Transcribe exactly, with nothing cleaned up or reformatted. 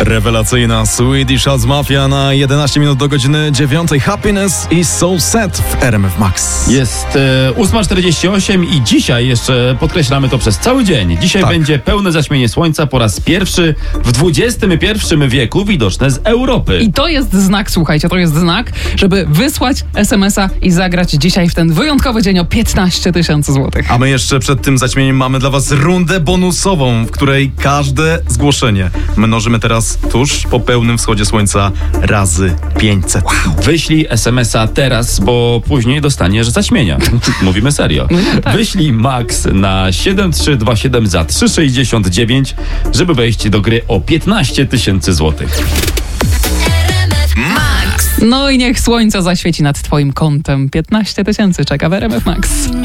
Rewelacyjna Swedish House Mafia na jedenaście minut do godziny dziewiątej. Happiness i So Sad w R M F Max. Jest e, ósma czterdzieści osiem i dzisiaj jeszcze podkreślamy to przez cały dzień. Dzisiaj Tak. będzie pełne zaćmienie słońca po raz pierwszy w dwudziestym pierwszym wieku widoczne z Europy. I to jest znak, słuchajcie, to jest znak, żeby wysłać es em es a i zagrać dzisiaj w ten wyjątkowy dzień o piętnaście tysięcy złotych. A my jeszcze przed tym zaćmieniem mamy dla was rundę bonusową, w której każde zgłoszenie mnożymy teraz tuż po pełnym wschodzie słońca razy pięćset. Wow. Wyślij es em es a teraz, bo później dostaniesz zaćmienia. Mówimy serio. No, tak. Wyślij Max na siedem trzy dwa siedem za trzy sześćdziesiąt dziewięć, żeby wejść do gry o piętnaście tysięcy złotych. No i niech słońce zaświeci nad twoim kontem. piętnaście tysięcy czeka w R M F Max.